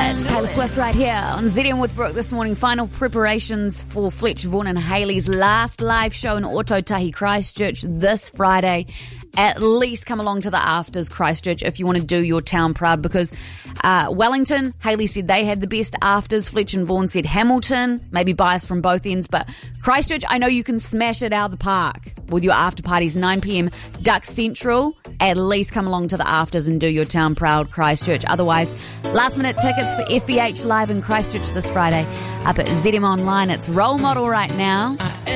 It's Taylor Swift right here on ZM with Brooke this morning. Final preparations for Fletcher Vaughan and Hayley's last live show in Ōtautahi Christchurch this Friday. At least come along to the afters, Christchurch, if you want to do your town proud, because Wellington, Hayley said they had the best afters. Fletcher and Vaughan said Hamilton, maybe biased from both ends, but Christchurch, I know you can smash it out of the park with your after parties, 9 p.m, Duck Central. At least come along to the afters and do your town proud, Christchurch. Otherwise, last minute tickets for FEH Live in Christchurch this Friday up at ZM Online. It's Role Model right now.